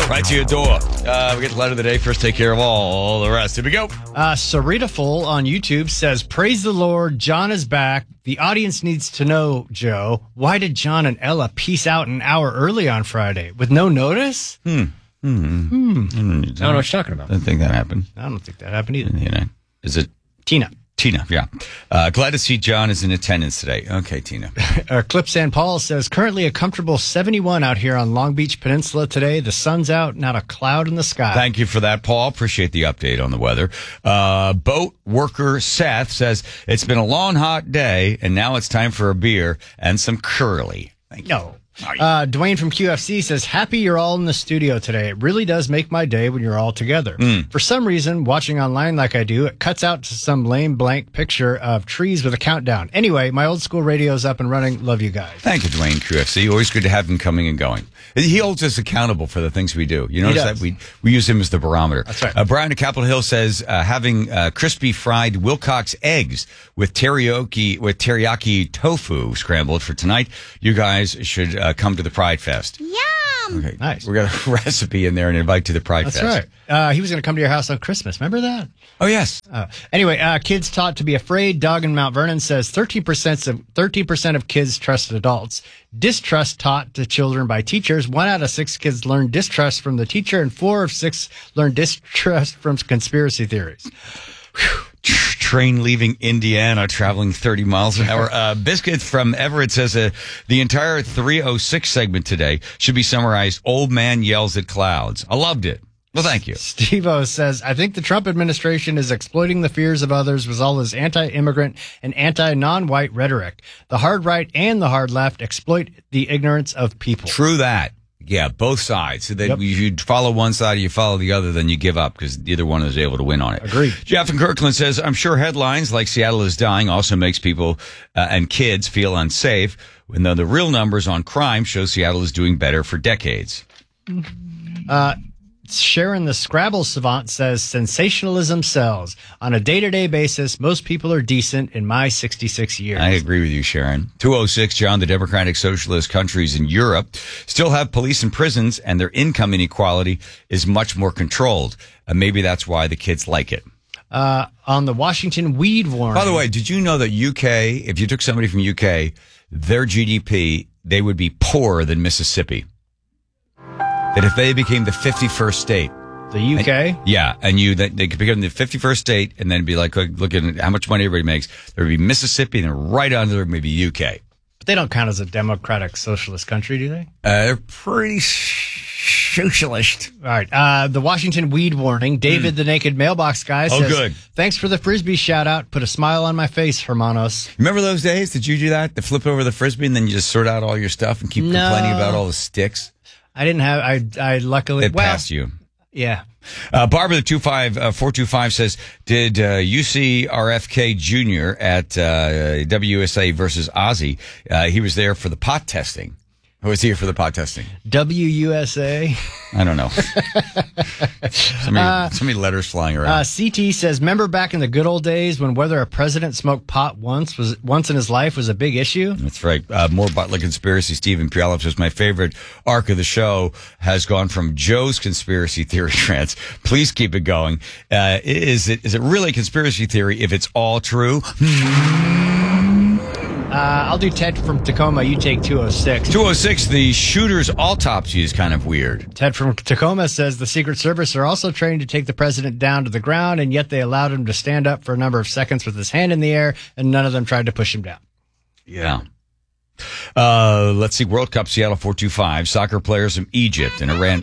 right to your door. We get the letter of the day. First, take care of all the rest. Here we go. Saritaful on YouTube says, "Praise the Lord, John is back. The audience needs to know, Joe, why did John and Ella peace out an hour early on Friday with no notice?" I don't know what you're talking about. I don't think that happened. I don't think that happened either. Is it Tina, yeah. Glad to see John is in attendance today. Okay, Tina. Clip San Paul says, currently a comfortable 71 out here on Long Beach Peninsula today. The sun's out, not a cloud in the sky. Thank you for that, Paul. Appreciate the update on the weather. Boat worker Seth says, it's been a long, hot day, and now it's time for a beer and some curly. Thank you. No. Dwayne from QFC says, happy you're all in the studio today. It really does make my day when you're all together. For some reason, watching online like I do, it cuts out to some lame blank picture of trees with a countdown. Anyway, my old school radio's up and running. Love you guys. Thank you, Dwayne, QFC. Always good to have him coming and going. He holds us accountable for the things we do. You notice that? We use him as the barometer. That's right. Brian at Capitol Hill says, having crispy fried Wilcox eggs with teriyaki tofu scrambled for tonight. You guys should come to the Pride Fest. Yum! Okay, nice. We got a recipe in there and invite to the Pride Fest. That's right. He was going to come to your house on Christmas. Remember that? Oh, yes. Anyway, kids taught to be afraid. Dog in Mount Vernon says 13% of kids trusted adults. Distrust taught to children by teachers. 1 out of 6 kids learned distrust from the teacher, and 4 of 6 learned distrust from conspiracy theories. Whew. Train leaving Indiana, traveling 30 miles an hour. Biscuit from Everett says the entire 306 segment today should be summarized, old man yells at clouds. I loved it. Well, thank you. Steve-O says, I think the Trump administration is exploiting the fears of others with all his anti-immigrant and anti-non-white rhetoric. The hard right and the hard left exploit the ignorance of people. True that. Yeah, both sides. So that you follow one side or you follow the other, then you give up because neither one is able to win on it. Agreed. Jeff in Kirkland says, I'm sure headlines like Seattle is dying also makes people and kids feel unsafe, when the real numbers on crime show Seattle is doing better for decades. Sharon the Scrabble Savant says, sensationalism sells. On a day-to-day basis, most people are decent in my 66 years. I agree with you, Sharon. 206, John, the democratic socialist countries in Europe still have police and prisons, and their income inequality is much more controlled. Maybe that's why the kids like it. On the Washington weed warning. By the way, did you know that UK, if you took somebody from UK, their GDP, they would be poorer than Mississippi? That if they became the 51st state. The UK? They could become the 51st state and then be like, look at how much money everybody makes. There would be Mississippi and then right under maybe UK. But they don't count as a democratic socialist country, do they? They're pretty socialist. All right. The Washington weed warning. David, the naked mailbox guy, says, good. Thanks for the Frisbee shout out. Put a smile on my face, Hermanos. Remember those days? Did you do that? To flip over the Frisbee and then you just sort out all your stuff and keep complaining about all the sticks? I didn't have, I luckily. It passed you. Yeah. Barbara, the 425 says, did you see RFK Jr. at WUSA versus Ozzy? He was there for the pot testing. Who was here for the pot testing? WUSA. I don't know. so many letters flying around. CT says, remember back in the good old days when whether a president smoked pot once in his life was a big issue? That's right. More Butler conspiracy. Stephen Puyallup says, my favorite arc of the show has gone from Joe's conspiracy theory trance. Please keep it going. Is it really a conspiracy theory if it's all true? I'll do Ted from Tacoma. You take 206. 206, the shooter's autopsy is kind of weird. Ted from Tacoma says the Secret Service are also trained to take the president down to the ground, and yet they allowed him to stand up for a number of seconds with his hand in the air, and none of them tried to push him down. Yeah. Let's see. World Cup, Seattle 425. Soccer players from Egypt and Iran.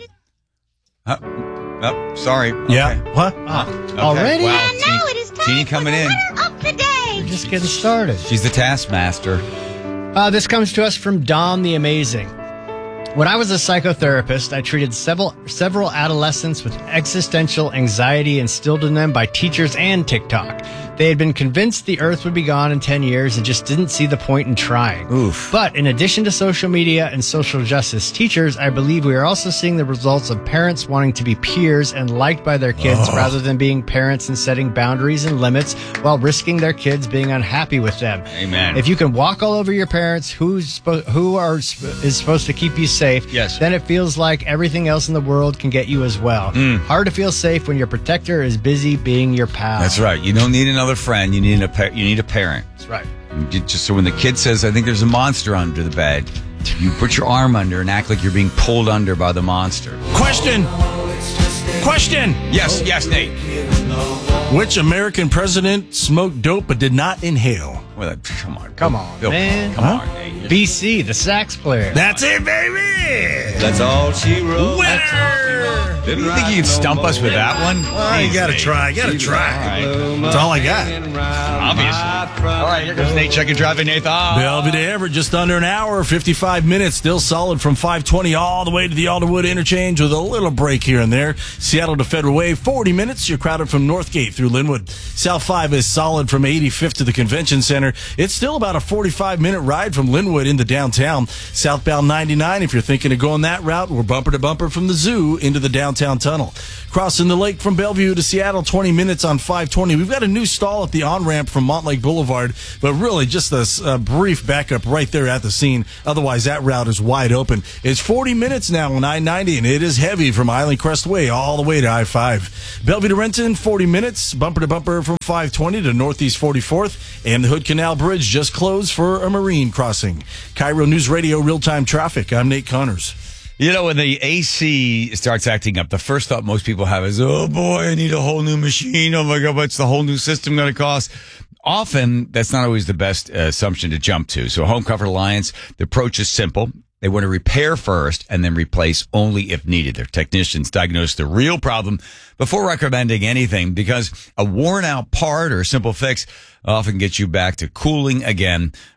Sorry. Yeah. Okay. What? Okay. Already? Wow. And now it is time Teeny for coming the in. winner of the day. We're just getting started. She's the taskmaster. This comes to us from Dom the Amazing. When I was a psychotherapist, I treated several adolescents with existential anxiety instilled in them by teachers and TikTok. They had been convinced the earth would be gone in 10 years and just didn't see the point in trying. Oof. But in addition to social media and social justice teachers, I believe we are also seeing the results of parents wanting to be peers and liked by their kids rather than being parents and setting boundaries and limits while risking their kids being unhappy with them. Amen. If you can walk all over your parents, is supposed to keep you safe? safe, Yes. then it feels like everything else in the world can get you as well. Hard to feel safe when your protector is busy being your pal. That's right. You don't need another friend. You need you need a parent. That's right. Just so when the kid says, I think there's a monster under the bed, you put your arm under and act like you're being pulled under by the monster. Question. Yes, Nate. Which American president smoked dope but did not inhale? Well, come on, Bill, man. Come on, Nate. BC, the sax player. That's it, baby. That's all she wrote. Winner. Do you think you could stump us with that one? Well, you got to try. All right. That's all I got. Obviously. All right, here goes Nate checking traffic. Nathan. Bellevue to Everett, just under an hour, 55 minutes. Still solid from 520 all the way to the Alderwood interchange with a little break here and there. Seattle to Federal Way, 40 minutes. You're crowded from Northgate through Linwood. South 5 is solid from 85th to the Convention Center. It's still about a 45-minute ride from Linwood into downtown. Southbound 99, if you're thinking of going that route, we're bumper to bumper from the zoo into the downtown tunnel. Crossing the lake from Bellevue to Seattle, 20 minutes on 520. We've got a new stall at the on-ramp from Montlake Boulevard, but really just a brief backup right there at the scene. Otherwise, that route is wide open. It's 40 minutes now on I-90, and it is heavy from Island Crest Way all the way to I-5. Bellevue to Renton, 40 minutes, bumper to bumper from 520 to Northeast 44th, and the Hood Canal Bridge just closed for a marine crossing. Cairo News Radio real-time traffic. I'm Nate Connors. You know, when the AC starts acting up, the first thought most people have is, oh boy, I need a whole new machine. Oh my God, what's the whole new system going to cost? Often, that's not always the best assumption to jump to. So Home Comfort Alliance, the approach is simple. They want to repair first and then replace only if needed. Their technicians diagnose the real problem before recommending anything, because a worn out part or simple fix often gets you back to cooling again